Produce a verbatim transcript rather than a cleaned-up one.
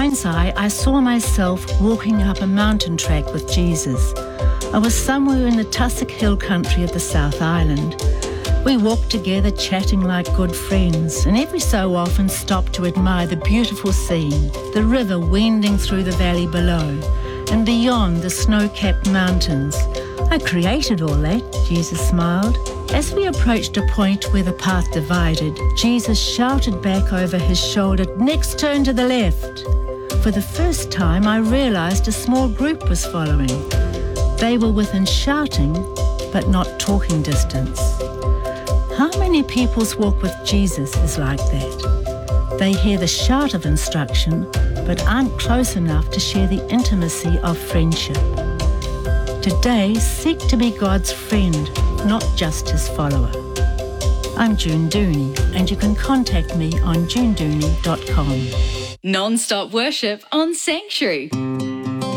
mind's eye, I saw myself walking up a mountain track with Jesus. I was somewhere in the Tussock Hill country of the South Island. We walked together, chatting like good friends, and every so often stopped to admire the beautiful scene, the river wending through the valley below, and beyond the snow-capped mountains. I created all that, Jesus smiled. As we approached a point where the path divided, Jesus shouted back over his shoulder, "Next turn to the left." For the first time, I realized a small group was following. They were within shouting, but not talking distance. How many people's walk with Jesus is like that? They hear the shout of instruction, but aren't close enough to share the intimacy of friendship. Today, seek to be God's friend, not just his follower. I'm June Dooney, and you can contact me on june dooney dot com. Non-stop worship on Sanctuary.